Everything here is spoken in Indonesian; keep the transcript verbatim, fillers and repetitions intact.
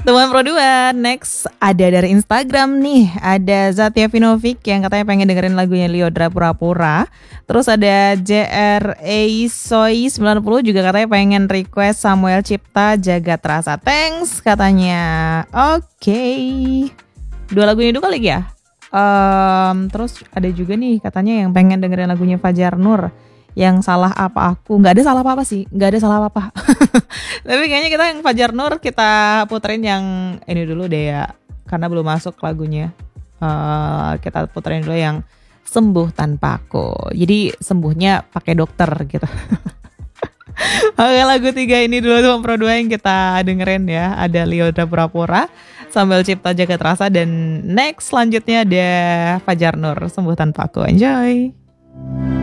Teman Pro dua, next ada dari Instagram nih, ada Zatia Vinovic yang katanya pengen dengerin lagunya Lyodra Pura-Pura. Terus ada J R A Soy sembilan puluh juga katanya pengen request Samuel Cipta Jagat Rasa. Thanks katanya. Oke. Okay. Dua lagu ini dulu kali ya. Um, terus ada juga nih katanya yang pengen dengerin lagunya Fajar Nur. Yang salah apa aku? Nggak ada salah apa-apa sih, nggak ada salah apa-apa. Tapi kayaknya kita yang Fajar Nur kita puterin yang ini dulu deh ya, karena belum masuk lagunya. Uh, kita puterin dulu yang Sembuh Tanpa Aku. Jadi sembuhnya pakai dokter gitu. Oke, lagu tiga ini dulu tuh Pro dua yang kita dengerin ya. Ada Lyodra Pura-Pura, Samuel Cipta Jagat Rasa, dan next selanjutnya ada Fajar Nur, Sembuh Tanpa Aku. Enjoy.